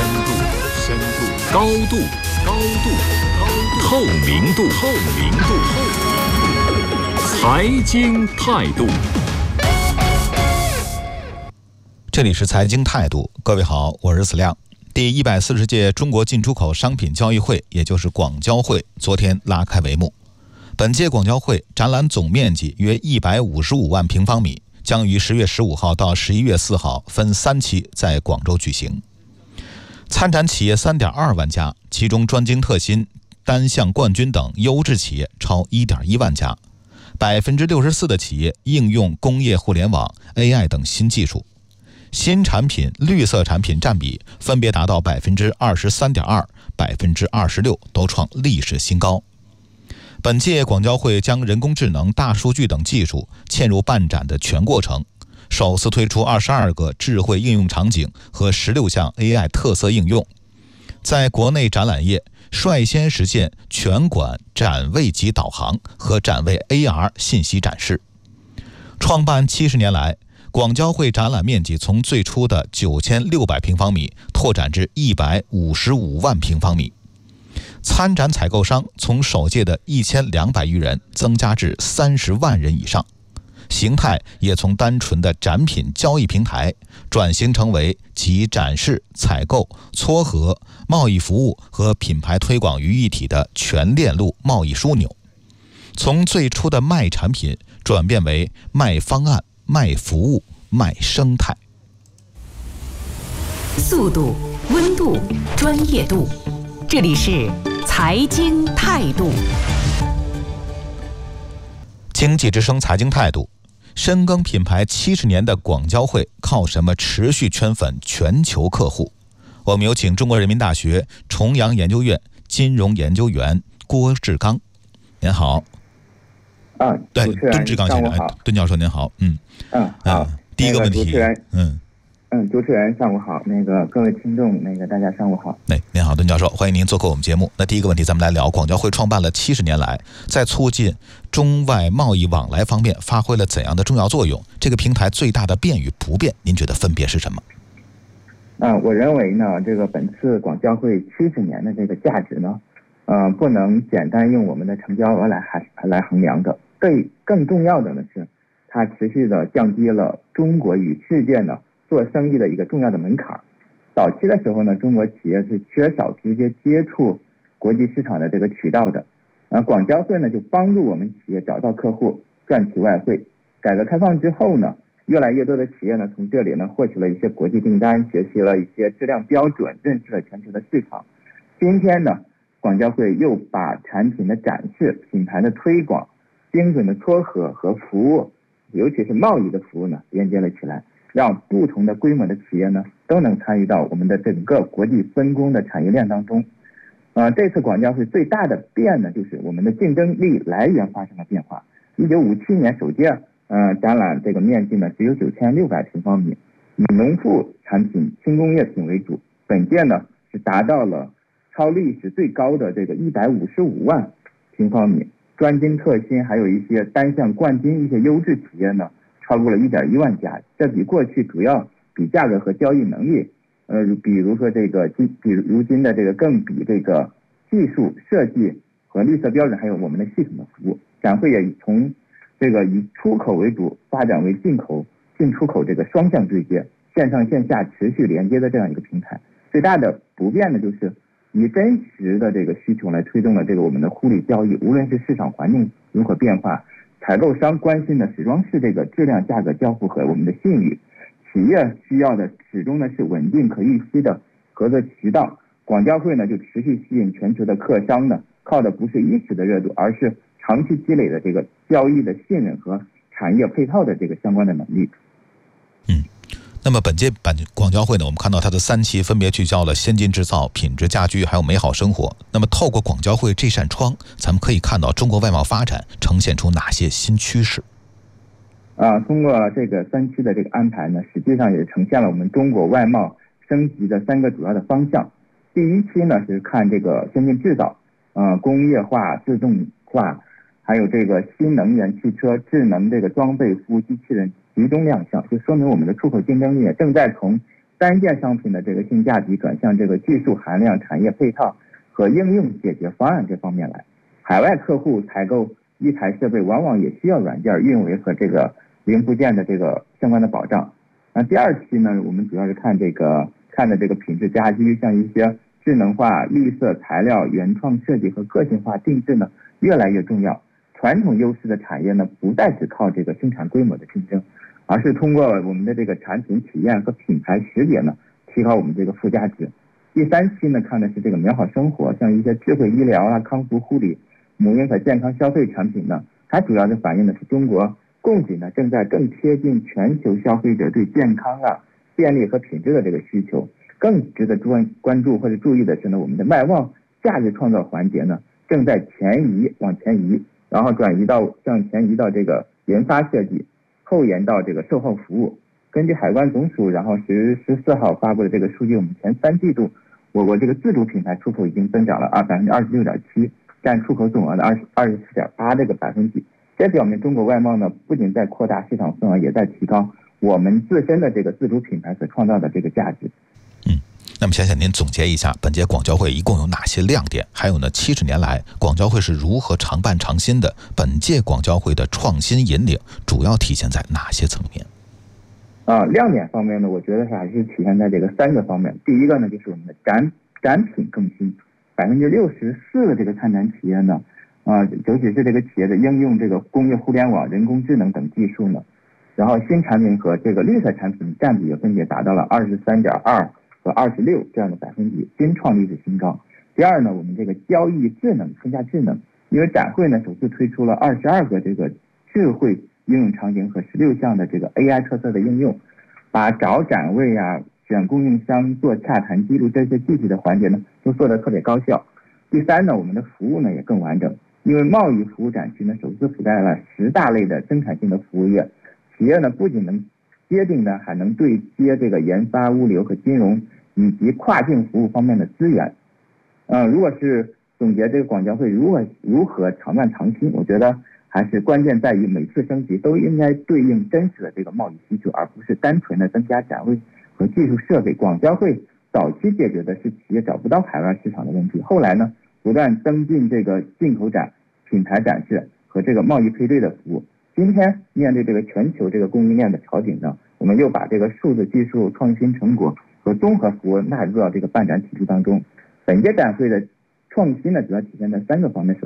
高度，透明度，财经态度。 这里是财经态度，各位好，我是子亮。第140届中国进出口商品交易会，也就是广交会，昨天拉开帷幕。本届广交会展览总面积约155万平方米，将于10月15号到11月4号分3期在广州举行。参展企业3.2万家，其中专精特新、单项冠军等优质企业超1.1万家，64%的企业应用工业互联网、AI 等新技术。新产品、绿色产品占比分别达到23.2%、26%，都创历史新高。本届广交会将人工智能、大数据等技术嵌入办展的全过程，首次推出22个智慧应用场景和16项 AI 特色应用，在国内展览业率先实现全馆展位级导航和展位 AR 信息展示。创办70年来，广交会展览面积从最初的9600平方米拓展至155万平方米，参展采购商从首届的1200余人增加至30万人以上，形态也从单纯的展品交易平台转型成为集展示、采购、撮合、贸易服务和品牌推广于一体的全链路贸易枢纽，从最初的卖产品转变为卖方案、卖服务、卖生态。 速度、温度、专业度，这里是财经态度。 经济之声财经态度。深耕品牌70年的广交会靠什么持续圈粉全球客户？我们有请中国人民大学重阳研究院金融研究员郭志刚。您好。对，敦志刚先生，敦教授您好。 好。 第一个问题， 主持人上午好，各位听众，大家上午好。 您好，敦教授，欢迎您做客我们节目。那第一个问题，咱们来聊广交会创办了70年来，在促进中外贸易往来方面发挥了怎样的重要作用？这个平台最大的变与不变，您觉得分别是什么？ 我认为呢，这个本次广交会70年的这个价值呢，不能简单用我们的成交额来衡量的。更重要的呢是，它持续的降低了中国与世界呢做生意的一个重要的门槛。早期的时候呢，中国企业是缺少直接接触国际市场的这个渠道的。广交会呢就帮助我们企业找到客户，赚取外汇。改革开放之后呢，越来越多的企业呢从这里呢获取了一些国际订单，学习了一些质量标准，认识了全球的市场。今天呢，广交会又把产品的展示、品牌的推广、精准的撮合和服务，尤其是贸易的服务呢连接了起来，让不同的规模的企业呢都能参与到我们的整个国际分工的产业链当中。这次广交会最大的变呢，就是我们的竞争力来源发生了变化。1957年首届展览这个面积呢只有9600平方米，以农副产品、轻工业品为主。本届呢是达到了超历史最高的这个155万平方米，专精特新还有一些单项冠军一些优质企业呢超过了1.1万家。这比过去主要比价格和交易能力，比如说如今的这个更比这个技术设计和绿色标准，还有我们的系统的服务。展会也从这个以出口为主发展为进出口这个双向对接、线上线下持续连接的这样一个平台。最大的不变的就是以真实的这个需求来推动了这个我们的互利交易。无论是市场环境如何变化，采购商关心的始终是这个质量、价格、交付和我们的信誉。企业需要的始终呢是稳定可预期的合作渠道。广交会呢就持续吸引全球的客商呢，靠的不是一时的热度，而是长期积累的这个交易的信任和产业配套的这个相关的能力。 那么本届广交会呢，我们看到它的3期分别聚焦了先进制造、品质家居还有美好生活。那么透过广交会这扇窗，咱们可以看到中国外贸发展呈现出哪些新趋势？ 通过这个3期的这个安排呢，实际上也呈现了我们中国外贸升级的3个主要的方向。第一期呢是看这个先进制造，工业化、自动化，还有这个新能源汽车、智能这个装备服务机器人集中亮相，就说明我们的出口竞争力也正在从 3件商品的这个性价比转向这个技术含量、产业配套和应用解决方案这方面来。海外客户采购一台设备，往往也需要软件、运维和这个零部件的这个相关的保障。那第2期呢，我们主要是看的这个品质家居，像一些智能化、绿色材料、原创设计和个性化定制呢，越来越重要。传统优势的产业呢，不再只靠这个生产规模的竞争，而是通过我们的这个产品体验和品牌识别呢，提高我们这个附加值。第3期呢，看的是这个美好生活，像一些智慧医疗啊、康复护理、母婴和健康消费产品呢，它主要的反映的是中国供给呢正在更贴近全球消费者对健康啊、便利和品质的这个需求。更值得关注或者注意的是呢，我们的卖望价值创造环节呢，正在往前移，然后向前移到这个研发设计，后延到这个售后服务。根据海关总署然后14号发布的这个数据，我们前3季度我国这个自主品牌出口已经增长了26.7%，占出口总额的24.8%这个百分比。这表明中国外贸呢不仅在扩大市场份额，也在提高我们自身的这个自主品牌所创造的这个价值。 那么，想请您总结一下本届广交会一共有哪些亮点？还有呢，70年来广交会是如何常办常新的？本届广交会的创新引领主要体现在哪些层面？ 亮点方面呢，我觉得还是体现在这个3个方面。第一个呢，就是我们的展品更新，64%的这个参展企业呢，尤其是这个企业的应用这个工业互联网、人工智能等技术呢，然后新产品和这个绿色产品占比也分别达到了23.2%和26%这样的百分比，均创历史新高。第2呢，我们这个交易智能更加智能，因为展会呢首次推出了22个这个智慧应用场景和16项的这个 AI 特色的应用，把找展位啊、选供应商、做洽谈记录这些具体的环节呢都做得特别高效。第3呢，我们的服务呢也更完整，因为贸易服务展区呢首次覆盖了10大类的生产性的服务业，企业呢不仅能接定呢，还能对接这个研发、物流和金融以及跨境服务方面的资源。如果是总结这个广交会如何常办常新，我觉得还是关键在于每次升级都应该对应真实的这个贸易需求，而不是单纯的增加展位和技术设备。广交会早期解决的是企业找不到海外市场的问题，后来呢不断增进这个进口展、品牌展示和这个贸易配对的服务。今天面对这个全球这个供应链的调整呢，我们又把这个数字技术创新成果和综合服务纳入到这个办展体系当中。本届展会的创新呢，主要体现在3个方面。